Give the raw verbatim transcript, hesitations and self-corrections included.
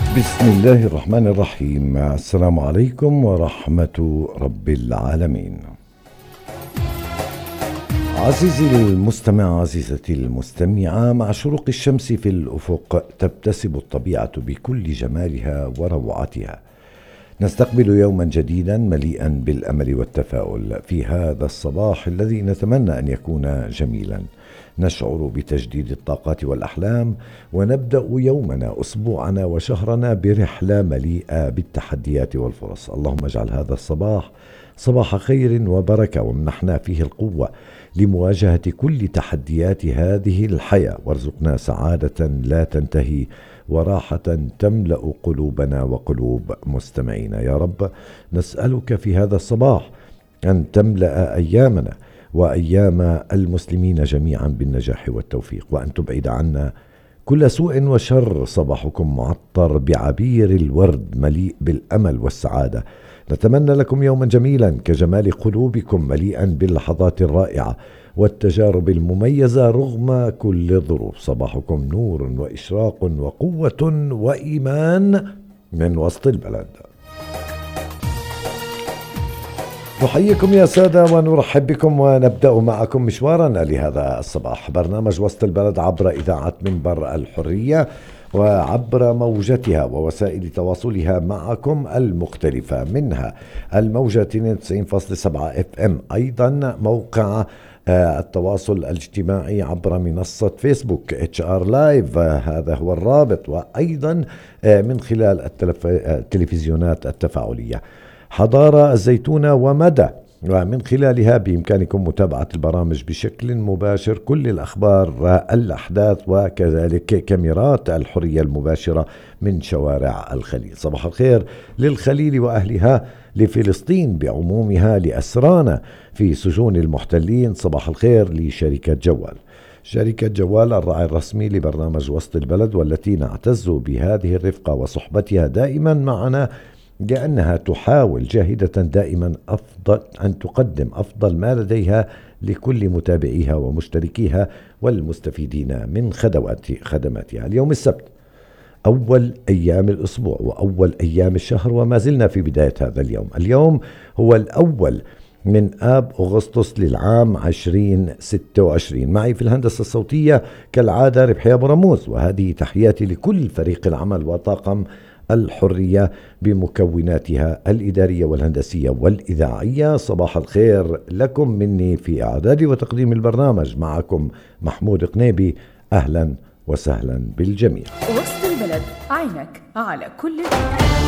بسم الله الرحمن الرحيم. السلام عليكم ورحمة رب العالمين. عزيزي المستمع، عزيزتي المستمعة، مع شروق الشمس في الأفق تبتسم الطبيعة بكل جمالها وروعتها. نستقبل يوما جديدا مليئا بالأمل والتفاؤل في هذا الصباح الذي نتمنى أن يكون جميلا. نشعر بتجديد الطاقات والأحلام، ونبدأ يومنا، أسبوعنا وشهرنا برحلة مليئة بالتحديات والفرص. اللهم اجعل هذا الصباح صباح خير وبركة، وامنحنا فيه القوة لمواجهة كل تحديات هذه الحياة، وارزقنا سعادة لا تنتهي وراحة تملأ قلوبنا وقلوب مستمعينا يا رب. نسألك في هذا الصباح أن تملأ أيامنا وأيام المسلمين جميعا بالنجاح والتوفيق، وأن تبعد عنا كل سوء وشر. صباحكم معطر بعبير الورد مليء بالأمل والسعادة. نتمنى لكم يوما جميلا كجمال قلوبكم، مليئا باللحظات الرائعة والتجارب المميزة رغم كل الظروف. صباحكم نور وإشراق وقوة وإيمان من وسط البلد. نحييكم يا سادة ونرحب بكم، ونبدأ معكم مشوارنا لهذا الصباح. برنامج وسط البلد عبر إذاعة منبر الحرية وعبر موجتها ووسائل تواصلها معكم المختلفة، منها الموجة اثنين وتسعين فاصلة سبعة اف ام، أيضا موقع التواصل الاجتماعي عبر منصة فيسبوك اتش ار لايف، هذا هو الرابط، وأيضا من خلال التلف... التلفزيونات التفاعلية حضارة، الزيتونة ومدى، ومن خلالها بإمكانكم متابعة البرامج بشكل مباشر، كل الأخبار، الأحداث، وكذلك كاميرات الحرية المباشرة من شوارع الخليل. صباح الخير للخليل وأهلها، لفلسطين بعمومها، لأسرانا في سجون المحتلين. صباح الخير لشركة جوال، شركة جوال الراعي الرسمي لبرنامج وسط البلد، والتي نعتز بهذه الرفقة وصحبتها دائما معنا، لأنها تحاول جاهدة دائما أفضل أن تقدم أفضل ما لديها لكل متابعيها ومشتركيها والمستفيدين من خدمات خدماتها. اليوم السبت، أول أيام الأسبوع وأول أيام الشهر، وما زلنا في بداية هذا اليوم. اليوم هو الأول من آب أغسطس للعام عشرين ستة وعشرين. معي في الهندسة الصوتية كالعادة ربحي أبو رموز، وهذه تحياتي لكل فريق العمل وطاقم الحرية بمكوناتها الإدارية والهندسية والإذاعية. صباح الخير لكم مني في إعداد وتقديم البرنامج. معكم محمود قنيبي، أهلا وسهلا بالجميع. وسط البلد، عينك على كل